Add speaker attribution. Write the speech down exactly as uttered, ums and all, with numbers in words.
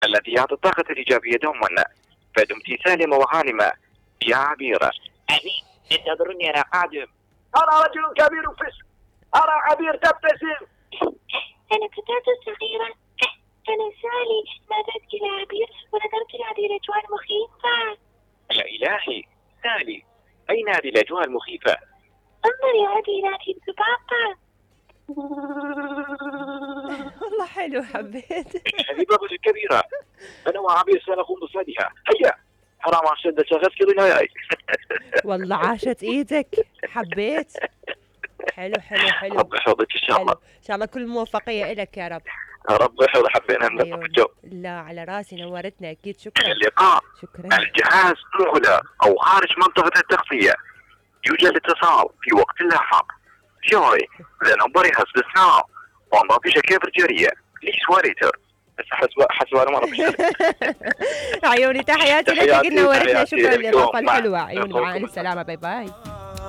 Speaker 1: الذي يعطي الطاقة الإيجابية دوما. فدمت سالمة وغانمة يا عبيرة.
Speaker 2: أهلي انتظروني أنا قادم. أرى رجل كبير فسق، أرى عبير تبتسم.
Speaker 3: أنا فتاة صغيرة، أنا سالي. نادت إلى عبير ونظرت لهذه الأجواء المخيفة.
Speaker 1: يا إلهي سالي، أين هذه الأجواء المخيفة؟
Speaker 3: انظري هذه هذه الزباقة.
Speaker 4: والله حلو، حبيت.
Speaker 1: هذه بابة كبيرة، أنا وعبير سنقوم بصيدها. هيا حرام عشان شغلت كذا.
Speaker 4: والله عاشت ايدك، حبيت. حلو حلو حلو.
Speaker 1: رب يحفظك إن شاء الله.
Speaker 4: ان شاء الله كل موفقية لك يا رب.
Speaker 1: رب يحفظ. حبينا نلقى
Speaker 4: أيوة.
Speaker 1: في الجو.
Speaker 4: لا على راسي، نورتنا اكيد. شكرا.
Speaker 1: اللقاء.
Speaker 4: شكرا.
Speaker 1: الجهاز مغلق أو خارج منطقة التغطية، يوجد اتصال في وقت لاحق. Joy, the number has this now. وما فيش كيف رجالية ليش واريتر بس حسب حسب أنا مرة مش
Speaker 4: عيوني، تحياتي لك،
Speaker 1: تحياتي-
Speaker 4: نورتنا.
Speaker 1: تحياتي
Speaker 4: شكرا
Speaker 1: لكم.
Speaker 4: للإضافة
Speaker 1: مع-
Speaker 4: الحلوة. عيوني،
Speaker 1: مع-
Speaker 4: مع السلامة. باي باي.